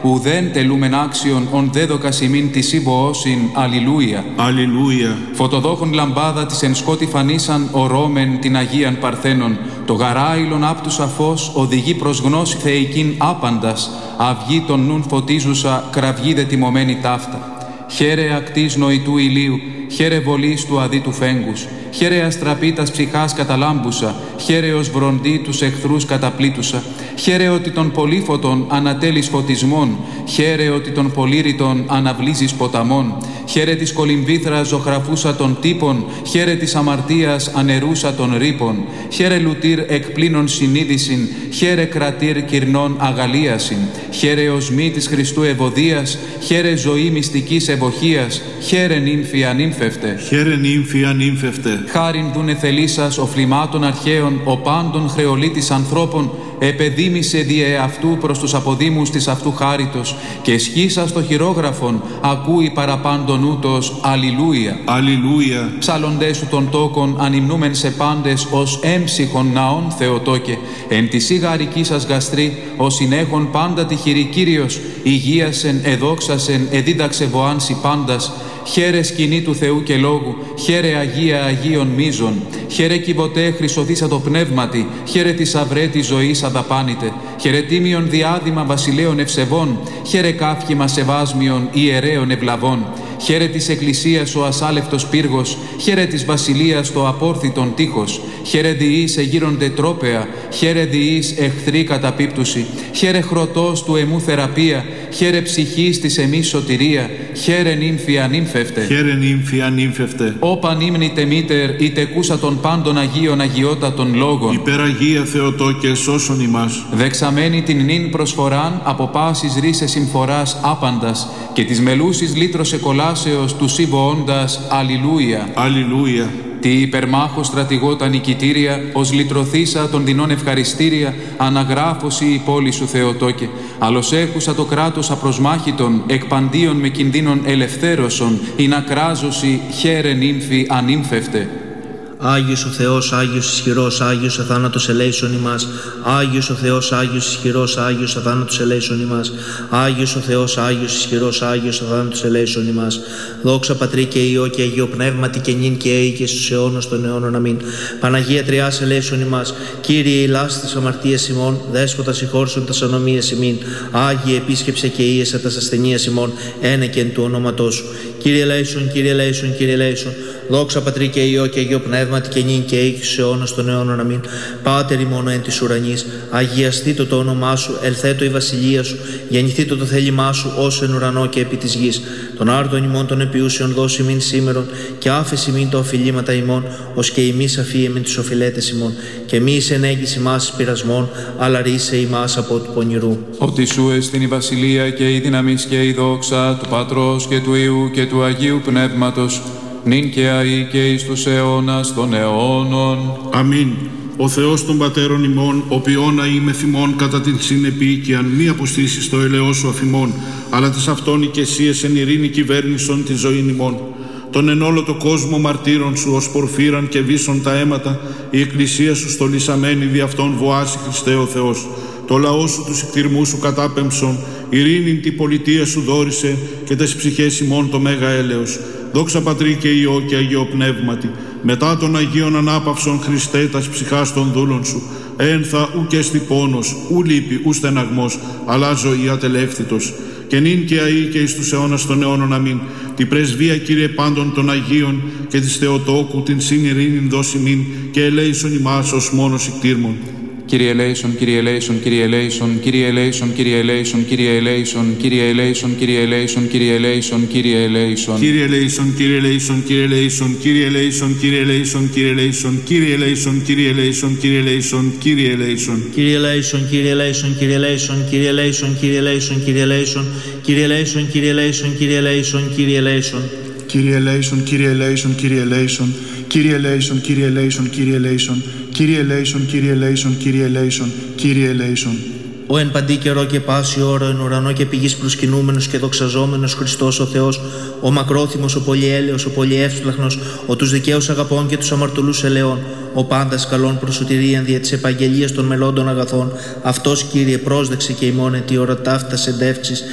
ουδέν τελούμεν άξιον ον δέδοκας ημίν της ύβοόσιν, αλληλούια. Αλληλούια. Φωτοδόχων λαμπάδα της εν σκότη φανίσαν ορόμεν την Αγίαν Παρθένων, το γαράιλον άπτουσα φως οδηγεί προς γνώση θεϊκήν άπαντας, αυγή των νουν φωτίζουσα, κραυγή δε τιμωμένη ταύτα. Χαίρε ακτής νοητού ηλίου, χαίρε βολής του αδίτου φέγγους, χαίρε αστραπήτας ψυχάς καταλάμπουσα, χαίρε ως βροντί τους εχθρούς καταπλήτουσα, χαίρε ότι των πολύφωτων ανατέλεις φωτισμών, χαίρε ότι των πολύρητων αναβλύζεις ποταμών, χαίρε της κολυμβήθρας ζωγραφούσα των τύπων, χαίρε της αμαρτίας ανερούσα των ρήπων, χαίρε λουτήρ εκπλήνων συνείδησιν, χαίρε κρατήρ κυρνών αγαλίασιν, χαίρε οσμή της Χριστού ευωδίας, χαίρε ζωή μυστικής ευοχίας, χαίρε νύμφη ανύμφευτε. Χαίρε νύμφη ανύμφευτε. Χάριν δούνε θελήσας ο φλιμάτων αρχαίων, ο πάντων χρεολίτης ανθρώπων, επεδήμησε διε αυτού προς τους αποδήμους της αυτού χάριτος, και σχίσα στο χειρόγραφον ακούει παραπάντων ούτως, αλληλούια. Αλληλούια. Ψάλλοντές σου των τόκων ανυμνούμεν σε πάντες ως έμψυχον ναών Θεοτόκε, εν τη σιγαρική σας γαστρή, ως συνέχον πάντα τυχηρή Κύριος, υγείασεν, εδόξασεν, εδίδαξε βοάνσι πάντας. Χαίρε σκηνή του Θεού και λόγου, χαίρε Αγία Αγίων μίζων, χαίρε κυβωτέ χρυσοδήσατο πνεύματι, χαίρε της αυρέτης ζωής αδαπάνητε, χαίρε τίμιον διάδημα βασιλέων ευσεβών, χαίρε κάφημα σεβάσμιον ιερέων ευλαβών, χαίρε της Εκκλησίας ο ασάλευτος πύργος, χαίρε της βασιλείας το απόρθητον τείχος, χαίρε διείς εγείρονται τρόπεα, χαίρε διείς εχθροί καταπίπτουση, χαίρε χρωτός του εμού θεραπεία, χαίρε ψυχής της εμείς σωτηρία, χαίρε νύμφη ανύμφευτε. Χαίρε νύμφη ανύμφευτε. Όπαν ύμνητε μήτερ, είτε κούσα των πάντων Αγίων αγιότατων λόγων. Υπεραγία Θεοτόκε, σώσον ημάς. Δεξαμένη την νυν προσφοράν, από πάσης ρίσες συμφοράς άπαντας, και της μελούσης λύτρος εκολάσεως του σύμβοόντας, αλληλούια. Αλληλούια. Τι υπερμάχος στρατηγό τα νικητήρια, ως λυτρωθήσα των δεινών ευχαριστήρια, αναγράφωση η πόλη σου Θεοτόκε. Άλλος έχουσα το κράτος απροσμάχητον, εκπαντίον με κινδύνων ελευθέρωσον, ή να κράζωση, χαίρε νύμφη ανύμφευτε. Άγιος ο Θεός, Άγιος ισχυρός, Άγιος αθάνατος ελέησον ημάς. Άγιος ο Θεός, Άγιος ισχυρός, Άγιος αθάνατος ελέησον ημάς. Άγιος ο Θεός, Άγιος ισχυρός, Άγιος αθάνατος ελέησον ημάς. Δόξα Πατρί και Υιό και Αγίο Πνεύματι και νυν και αεί και στους αιώνας των αιώνων. Αμήν. Παναγία Τριάς ελέησον ημάς. Κύριε ηλάς τας αμαρτίας ημών, Δέσποτα συγχώρσον τας ανομίας ημίν. Άγιε επίσκεψε και ίεσα τας ασθενείας ημών, ένεκεν του ονόματός σου. Κύριε ελέησον, Κύριε ελέησον, Κύριε ελέησον. Δόξα Πατρί και Υιό και Αγίο Πνεύματι και νυν και αεί και στους αιώνας των αιώνων. Αμήν. Πάτερ ημών εν της ουρανής, αγιαστήτω το όνομά σου, ελθέτω η βασιλεία σου, γεννηθήτω το θέλημά σου, όσο εν ουρανό και επί της γης. Τον άρτον ημών των επιούσεων δώσει ημίν σήμερον, και άφεση ημίν τα οφειλήματα ημών, ως και ημείς αφίεμεν τους οφειλέτες ημών. Και μη εις ενέγγις ημάς εις πειρασμών, αλλά ρίσε ημάς από του πονηρού. Ότι σου εστιν η βασιλεία και η δύναμις και η δόξα του Πατρός και του Υιού και του Αγίου Πνεύματος, νυν και αεί και εις τους αιώνας των αιώνων. Αμήν. Ο Θεός των Πατέρων ημών, οποίον αείμαι θυμών κατά την συνεπίοικιαν, μη αποστήσεις το ελαιό σου αφημών, αλλά της αυτόν οικεσίες εν ειρήνη κυβέρνησον τη ζωήν ημών. Τον εν όλο το κόσμο μαρτύρων σου, ως πορφύραν και βίσον τα αίματα, η εκκλησία σου στολισαμένη δι' αυτόν βοάσει Χριστέ ο Θεός. Το λαό σου τους εκτιρμούς σου κατάπεμψον, ειρήνην την πολιτεία σου δόρισε, και τες ψυχές ημών το μέγα έλεος. Δόξα Πατρί και Υιό και Αγίο Πνεύματι, μετά των Αγίων ανάπαυσον Χριστέ τας ψυχάς των δούλων σου, ένθα ουκ έστι πόνος, ου λύπη, ου στεναγμός, αλλά ζωή ατελεύθυτος. Και νυν και αεί και εις τους αιώνας των αιώνων. Αμήν. Τη πρεσβεία, Κύριε πάντων των Αγίων, και της Θεοτόκου την συνειρήνην δώσει μην, και ελέησον ημάς ως μόνος εκτίρμων. Κύριε ελέησον, Κύριε ελέησον, Κύριε ελέησον, Κύριε ελέησον, Κύριε ελέησον, Κύριε ελέησον, Κύριε ελέησον, Κύριε ελέησον, Κύριε ελέησον, Κύριε ελέησον. Κύριε ελέησον, Κύριε ελέησον, Κύριε ελέησον, Κύριε ελέησον, Κύριε ελέησον, Κύριε ελέησον, Κύριε ελέησον, Κύριε ελέησον, Κύριε ελέησον, Κύριε ελέησον. Κύριε ελέησον, Κύριε ελέησον, Κύριε ελέησον, Κύριε ελέησον, Κύριε ελέησον, Κύριε ελέησον, Κύριε ελέησον, Κύριε ελέησον, Κύριε ελέησον, Κύριε ελέησον. Κύριε ελέησον, Κύριε ελέησον, Κύριε ελέησον, Κύριε ελέησον, Κύριε ελέησον, Κύριε ελέησον, Κύριε ελέησον, Κύριε ελέησον, Κύριε ελέησον, Κύριε ελέησον. Ο εν παντή καιρό και πάση ώρα, εν ουρανό και πηγής προσκυνούμενος και δοξαζόμενος Χριστός ο Θεός, ο μακρόθυμος, ο πολυέλεος, ο πολυεύσπλαχνος, ο τους δικαίους αγαπών και τους αμαρτωλούς ελαιών, ο πάντας καλών προσωτηρίαν δια της επαγγελίας των μελώντων αγαθών, αυτός Κύριε πρόσδεξε και ημών εν τη ώρα ταύτας εντεύξεις,